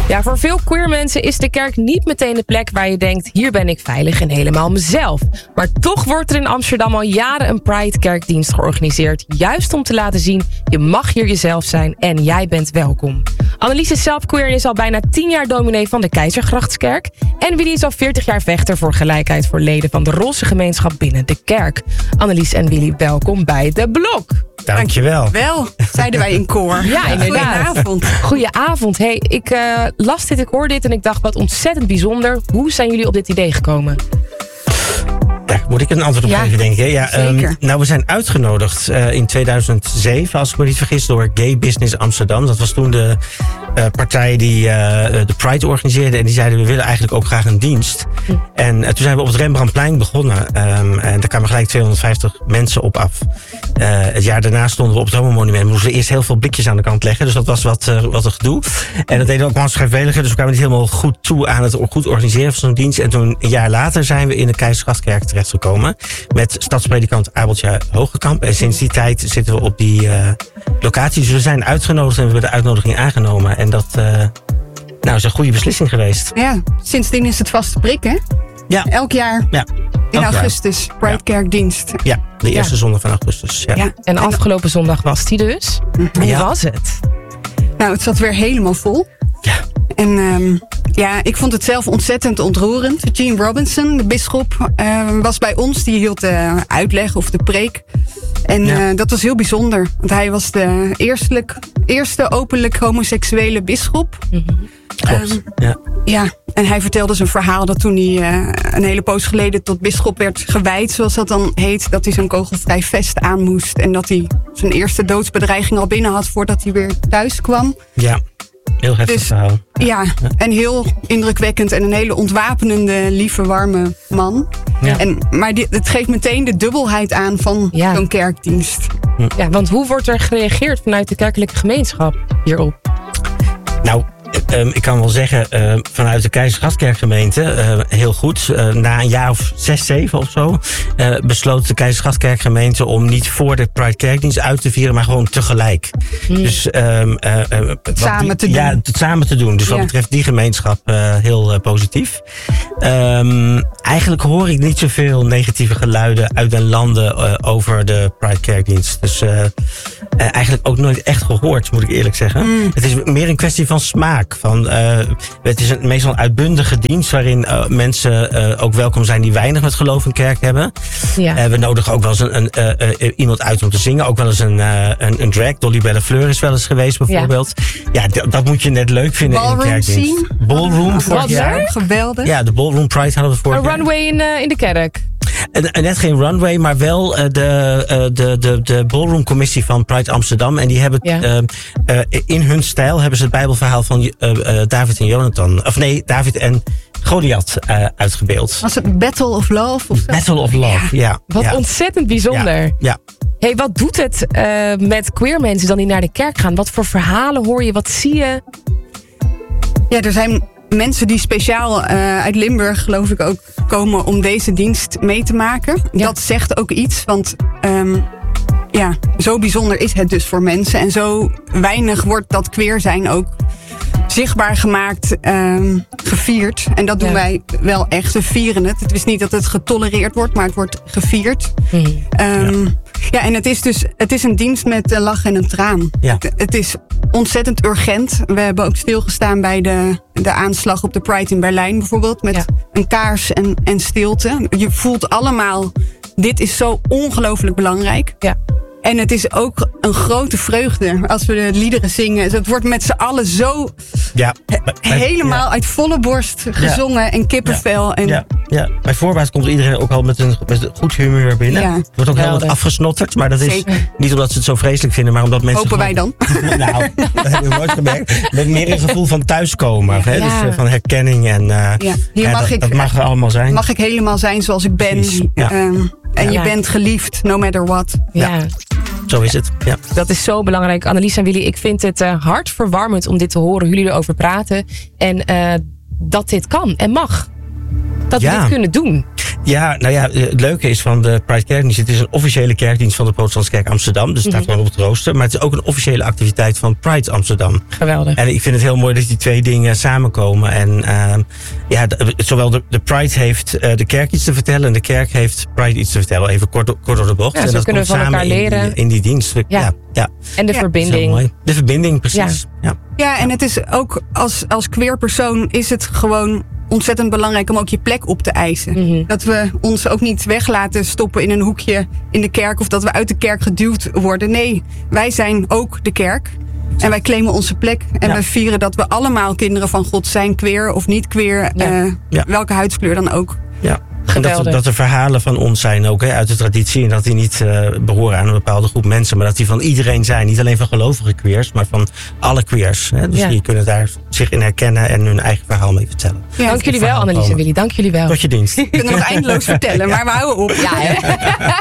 Ja, voor veel queer mensen is de kerk niet meteen de plek waar je denkt, hier ben ik veilig en helemaal mezelf. Maar toch wordt er in Amsterdam al jaren een Pride-kerkdienst georganiseerd. Juist om te laten zien, je mag hier jezelf zijn en jij bent welkom. Annelies is zelf queer en is al bijna 10 jaar dominee van de Keizergrachtskerk. En Willy is al 40 jaar vechter voor gelijkheid voor leden van de roze gemeenschap binnen de kerk. Annelies en Willy, welkom bij De Blok. Dankjewel. Wel, zeiden wij in koor. Ja, inderdaad. Goedenavond. Goedenavond. Hey, ik las dit, ik hoorde dit en ik dacht, wat ontzettend bijzonder. Hoe zijn jullie op dit idee gekomen? Ja, moet ik een antwoord op geven, denk ik. Ja, zeker. Nou, we zijn uitgenodigd in 2007, als ik me niet vergis, door Gay Business Amsterdam. Dat was toen de partij die de Pride organiseerde. En die zeiden, we willen eigenlijk ook graag een dienst. En toen zijn we op het Rembrandtplein begonnen. En daar kwamen gelijk 250 mensen op af. Het jaar daarna stonden we op het Homo-monument. We moesten eerst heel veel blikjes aan de kant leggen. Dus dat was wat een gedoe. En dat deden we ook wel schrijfwilliger. Dus we kwamen niet helemaal goed toe aan het goed organiseren van zo'n dienst. En toen, een jaar later, zijn we in de Keizergrachtskerk terechtgekomen. Met stadspredikant Abeltje Hogekamp. En sinds die tijd zitten we op die locatie. Dus we zijn uitgenodigd en we hebben de uitnodiging aangenomen. En dat is een goede beslissing geweest. Ja, sindsdien is het vaste prik, hè? Ja. Elk jaar in augustus, Pride-kerkdienst. Ja, de eerste zondag van augustus. Ja. En afgelopen zondag was die dus. Hoe was het? Nou, het zat weer helemaal vol. Ja. En ik vond het zelf ontzettend ontroerend. Gene Robinson, de bisschop, was bij ons. Die hield de uitleg of de preek. En dat was heel bijzonder. Want hij was de eerste openlijk homoseksuele bisschop. Klopt, Ja, en hij vertelde zijn verhaal dat toen hij een hele poos geleden tot bisschop werd gewijd, zoals dat dan heet, dat hij zo'n kogelvrij vest aan moest. En dat hij zijn eerste doodsbedreiging al binnen had voordat hij weer thuis kwam. Ja, heel heftig verhaal. Ja, en heel indrukwekkend en een hele ontwapenende, lieve, warme man. Ja. Maar het geeft meteen de dubbelheid aan van zo'n kerkdienst. Ja, want hoe wordt er gereageerd vanuit de kerkelijke gemeenschap hierop? Nou, ik kan wel zeggen, vanuit de Keizergrachtskerkgemeente, heel goed. Na een jaar of 6, 7 of zo, besloot de Keizergrachtskerkgemeente om niet voor de Pride Kerkdienst uit te vieren, maar gewoon tegelijk. Dus samen te doen. Ja, het samen te doen. Dus wat betreft die gemeenschap heel positief. Eigenlijk hoor ik niet zoveel negatieve geluiden uit den landen over de Pride Kerkdienst. Dus eigenlijk ook nooit echt gehoord, moet ik eerlijk zeggen. Het is meer een kwestie van smaak. Het is meestal een uitbundige dienst waarin mensen ook welkom zijn die weinig met geloof in kerk hebben. Ja. We nodigen ook wel eens iemand uit om te zingen. Ook wel eens een drag. Dolly Bellefleur is wel eens geweest bijvoorbeeld. Ja, dat moet je net leuk vinden in een kerkdienst. Ballroom vorig jaar. Geweldig. Ja, de Ballroom Pride hadden we vorig jaar. Een runway in de kerk. Net geen runway, maar wel de Ballroom Commissie van Pride Amsterdam. En die hebben in hun stijl hebben ze het Bijbelverhaal van David en Jonathan. Of nee, David en Goliath uitgebeeld. Was het Battle of Love? Of zo? Battle of Love, ja. Wat ontzettend bijzonder. Ja. Hey, wat doet het met queer mensen dan die naar de kerk gaan? Wat voor verhalen hoor je? Wat zie je? Ja, er zijn mensen die speciaal uit Limburg, geloof ik, ook komen om deze dienst mee te maken. Ja. Dat zegt ook iets, want zo bijzonder is het dus voor mensen. En zo weinig wordt dat queer zijn ook zichtbaar gemaakt, gevierd. En dat doen wij wel echt. We vieren het. Het is niet dat het getolereerd wordt, maar het wordt gevierd. En het is een dienst met een lach en een traan. Ja. Het is ontzettend urgent. We hebben ook stilgestaan bij de aanslag op de Pride in Berlijn bijvoorbeeld. Met een kaars en stilte. Je voelt allemaal, dit is zo ongelooflijk belangrijk. Ja. En het is ook een grote vreugde als we de liederen zingen. Het wordt met z'n allen zo helemaal uit volle borst gezongen en kippenvel. Bij voorbaat komt iedereen ook al met een goed humeur binnen. Ja. Het wordt ook heel wat afgesnotterd, maar dat is niet omdat ze het zo vreselijk vinden, maar omdat mensen... Hopen wij dan? Nou, dat hebben we nooit gemerkt. Met meer een gevoel van thuiskomen, dus van herkenning. En dat mag er allemaal zijn. Mag ik helemaal zijn zoals ik ben. En je bent geliefd, no matter what. Ja. Zo is het, ja. Dat is zo belangrijk. Annelies en Willy, ik vind het hartverwarmend om dit te horen. Hoe jullie erover praten. En dat dit kan en mag. Dat we dit kunnen doen. Ja, nou ja, het leuke is van de Pride Kerkdienst. Het is een officiële kerkdienst van de Protestantse Kerk Amsterdam. Dus het staat gewoon op het rooster. Maar het is ook een officiële activiteit van Pride Amsterdam. Geweldig. En ik vind het heel mooi dat die twee dingen samenkomen. En zowel de Pride heeft de kerk iets te vertellen en de kerk heeft Pride iets te vertellen. Even kort door de bocht. Ja, en zo dat kunnen we komt van samen elkaar leren. in die dienst. Ja. En de verbinding. Mooi. De verbinding, precies. Ja, en het is ook als queer persoon is het gewoon ontzettend belangrijk om ook je plek op te eisen. Dat we ons ook niet weg laten stoppen in een hoekje in de kerk of dat we uit de kerk geduwd worden. Nee, wij zijn ook de kerk. En wij claimen onze plek. En wij vieren dat we allemaal kinderen van God zijn, queer of niet queer. Welke huidskleur dan ook. Ja. En dat er verhalen van ons zijn ook uit de traditie. En dat die niet behoren aan een bepaalde groep mensen. Maar dat die van iedereen zijn. Niet alleen van gelovige queers, maar van alle queers. Hè? Dus die kunnen daar zich in herkennen en hun eigen verhaal mee vertellen. Ja, dank jullie wel, Annelies en Willy. Dank jullie wel. Tot je dienst. We kunnen nog eindeloos vertellen, maar we houden op. Ja, hè?